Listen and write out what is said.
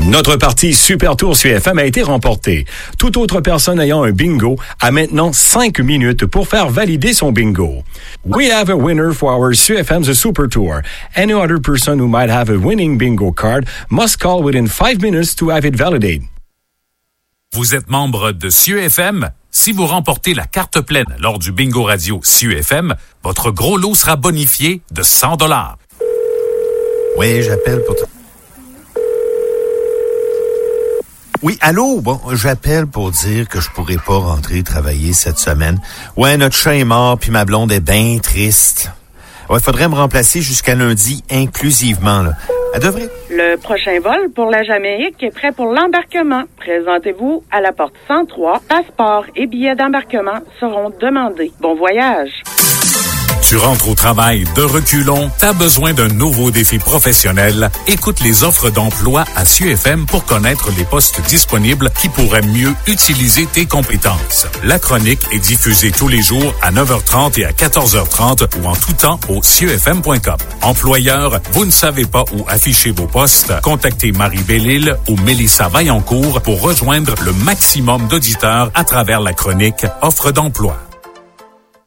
Notre partie Super Tour CFM a été remportée. Toute autre personne ayant un bingo a maintenant 5 minutes pour faire valider son bingo. We have a winner for our CFM's Super Tour. Any other person who might have a winning bingo card must call within 5 minutes to have it validated. Vous êtes membre de CFM? Si vous remportez la carte pleine lors du bingo radio CFM, votre gros lot sera bonifié de 100 $. Oui, j'appelle pour... Oui, allô? Bon, j'appelle pour dire que je pourrais pas rentrer travailler cette semaine. Ouais, notre chat est mort, puis ma blonde est bien triste. Ouais, faudrait me remplacer jusqu'à lundi inclusivement, là. Elle devrait... Le prochain vol pour la Jamaïque est prêt pour l'embarquement. Présentez-vous à la porte 103. Passeport et billets d'embarquement seront demandés. Bon voyage! Tu rentres au travail de reculons, t'as besoin d'un nouveau défi professionnel. Écoute les offres d'emploi à CFM pour connaître les postes disponibles qui pourraient mieux utiliser tes compétences. La chronique est diffusée tous les jours à 9h30 et à 14h30 ou en tout temps au CFM.com. Employeur, vous ne savez pas où afficher vos postes? Contactez Marie Bellil ou Mélissa Vaillancourt pour rejoindre le maximum d'auditeurs à travers la chronique Offres d'emploi.